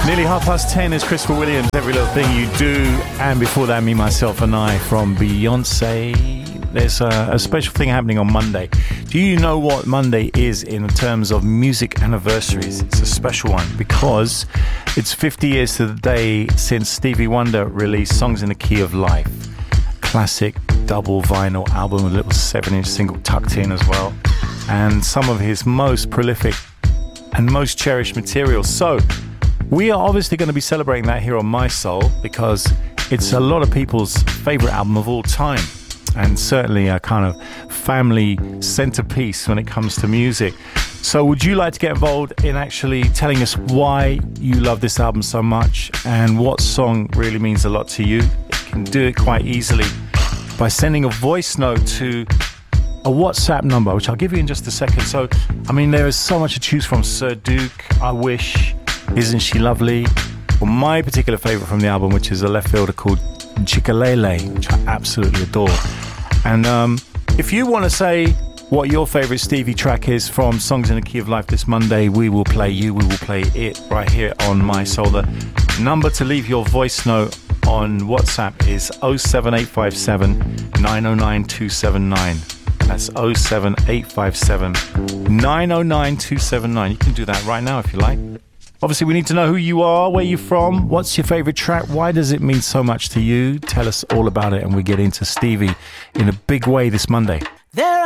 Nearly 10:30 is Christopher Williams, Every Little Thing You Do. And before that, Me, Myself and I from Beyonce. There's a special thing happening on Monday. Do you know what Monday is in terms of music anniversaries? It's a special one because it's 50 years to the day since Stevie Wonder released Songs in the Key of Life. Classic double vinyl album, a little 7-inch single tucked in as well. And some of his most prolific and most cherished material. So we are obviously going to be celebrating that here on My Soul because it's a lot of people's favorite album of all time and certainly a kind of family centerpiece when it comes to music. So would you like to get involved in actually telling us why you love this album so much and what song really means a lot to you? You can do it quite easily by sending a voice note to a WhatsApp number, which I'll give you in just a second. So, I mean, there is so much to choose from. Sir Duke, I Wish, Isn't She Lovely? Well, my particular favourite from the album, which is a left fielder called Chikalele, which I absolutely adore. And if you want to say what your favourite Stevie track is from Songs in the Key of Life this Monday, we will play it right here on My Soul. The number to leave your voice note on WhatsApp is 07857 909 279. That's 07857 909 279. You can do that right now if you like. Obviously, we need to know who you are, where you're from, what's your favourite track, why does it mean so much to you? Tell us all about it and we get into Stevie in a big way this Monday.